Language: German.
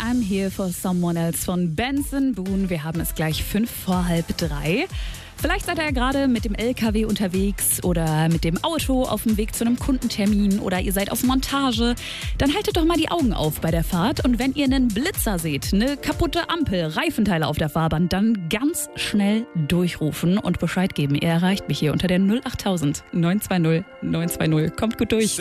I'm Here for Someone Else von Benson Boone. Wir haben es gleich 3:05. Vielleicht seid ihr ja gerade mit dem LKW unterwegs oder mit dem Auto auf dem Weg zu einem Kundentermin oder ihr seid auf Montage. Dann haltet doch mal die Augen auf bei der Fahrt und wenn ihr einen Blitzer seht, eine kaputte Ampel, Reifenteile auf der Fahrbahn, dann ganz schnell durchrufen und Bescheid geben. Ihr erreicht mich hier unter der 08000 920 920. Kommt gut durch.